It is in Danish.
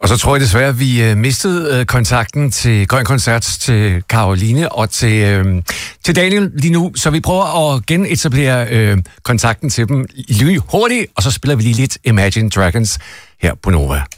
Og så tror jeg desværre, at vi mistede kontakten til Grøn Koncert, til Caroline og til Daniel lige nu. Så vi prøver at genetablere kontakten til dem lige hurtigt, og så spiller vi lige lidt Imagine Dragons her på Nova.